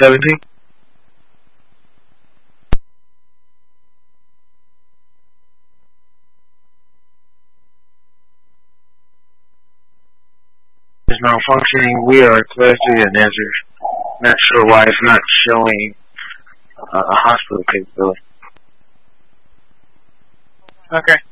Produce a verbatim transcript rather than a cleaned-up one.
seventeen. Is malfunctioning. We are class three and answers. Not sure why it's not showing uh, a hospital capability. Okay.